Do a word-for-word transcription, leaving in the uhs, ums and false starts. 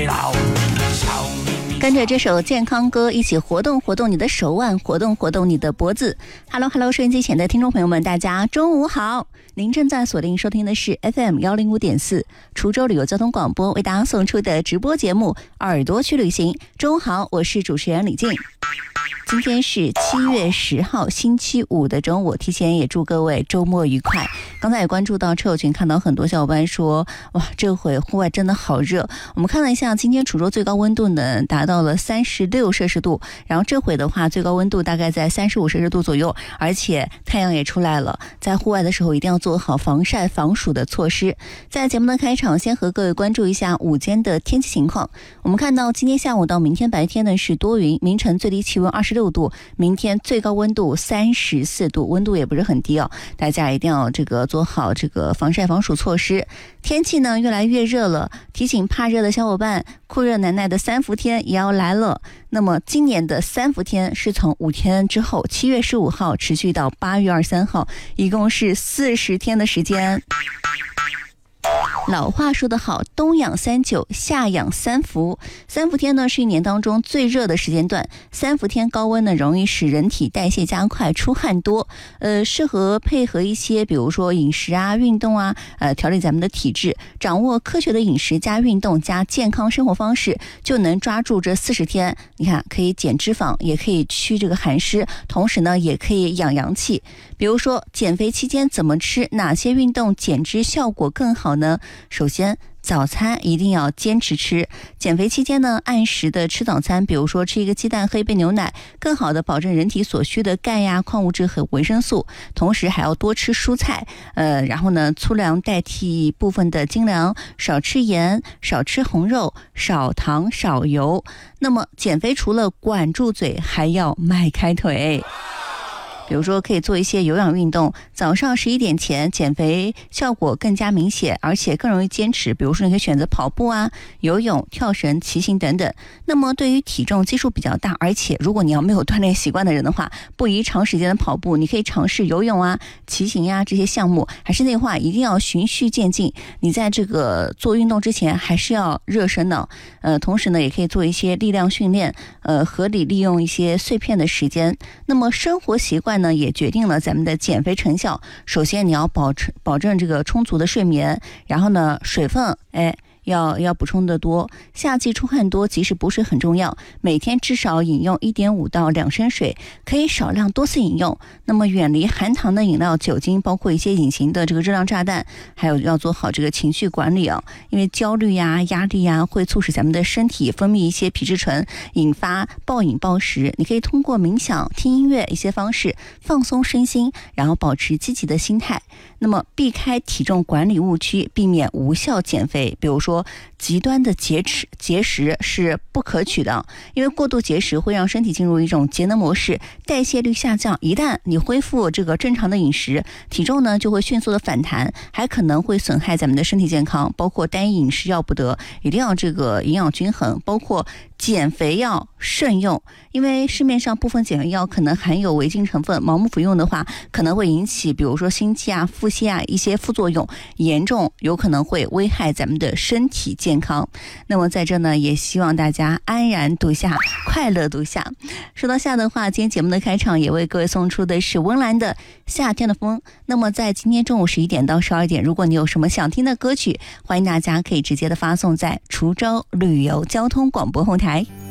老。 跟着这首健康歌一起活动活动你的手腕，活动活动你的脖子。Hello Hello， 收音机前的听众朋友们，大家中午好！您正在锁定收听的是 F M 一零五点四滁州旅游交通广播为大家送出的直播节目《耳朵去旅行》。中午好，我是主持人李静。今天是七月十号星期五的中午，提前也祝各位周末愉快。刚才也关注到车友群，看到很多小伙伴说，哇，这回户外真的好热。我们看了一下，今天滁州最高温度呢达到了三十六摄氏度，然后这回的话最高温度大概在三十五摄氏度左右，而且太阳也出来了。在户外的时候一定要做好防晒防暑的措施。在节目的开场，先和各位关注一下午间的天气情况。我们看到今天下午到明天白天呢是多云，明晨最低气温二十六度，明天最高温度三十四度，温度也不是很低哦，大家一定要这个做好这个防晒防暑措施。天气呢越来越热了，提醒怕热的小伙伴，酷热难耐的三伏天也要来了。那么今年的三伏天是从五天之后，七月十五号持续到八月二十三号，一共是四十天的时间。老话说得好，冬养三九，夏养三伏。三伏天呢是一年当中最热的时间段，三伏天高温呢容易使人体代谢加快，出汗多，呃，适合配合一些比如说饮食啊、运动啊，呃，调理咱们的体质。掌握科学的饮食加运动加健康生活方式，就能抓住这四十天。你看，可以减脂肪，也可以驱这个寒湿，同时呢也可以养阳气。比如说减肥期间怎么吃，哪些运动减脂效果更好呢？首先，早餐一定要坚持吃。减肥期间呢，按时的吃早餐，比如说吃一个鸡蛋，喝一杯牛奶，更好的保证人体所需的钙呀、矿物质和维生素。同时还要多吃蔬菜，呃，然后呢，粗粮代替部分的精粮，少吃盐，少吃红肉，少糖少油。那么减肥除了管住嘴，还要迈开腿。比如说可以做一些有氧运动，早上十一点前减肥效果更加明显，而且更容易坚持。比如说你可以选择跑步啊、游泳、跳绳、骑行等等。那么对于体重基数比较大，而且如果你要没有锻炼习惯的人的话，不宜长时间的跑步，你可以尝试游泳啊、骑行呀、啊、这些项目。还是那话，一定要循序渐进。你在这个做运动之前还是要热身的。呃，同时呢也可以做一些力量训练，呃，合理利用一些碎片的时间。那么生活习惯呢也决定了咱们的减肥成效。首先你要保持保证这个充足的睡眠，然后呢水分哎要要补充的多。夏季出汗多，即使补水很重要，每天至少饮用 一点五到两升水，可以少量多次饮用。那么远离含糖的饮料、酒精，包括一些隐形的这个热量炸弹。还有要做好这个情绪管理啊，因为焦虑呀、压力呀会促使咱们的身体分泌一些皮质醇，引发暴饮暴食。你可以通过冥想、听音乐一些方式放松身心，然后保持积极的心态。那么避开体重管理误区，避免无效减肥。比如说极端的节食节食是不可取的，因为过度节食会让身体进入一种节能模式，代谢率下降。一旦你恢复这个正常的饮食，体重呢就会迅速的反弹，还可能会损害咱们的身体健康。包括单一饮食要不得，一定要这个营养均衡，包括减肥药慎用，因为市面上部分减肥药可能含有违禁成分，盲目服用的话可能会引起比如说心悸啊、腹泻啊一些副作用，严重有可能会危害咱们的身体健康。那么在这呢也希望大家安然度夏，快乐度夏。说到夏的话，今天节目的开场也为各位送出的是温岚的夏天的风。那么在今天中午十一点到十二点，如果你有什么想听的歌曲，欢迎大家可以直接的发送在滁州旅游交通广播后台。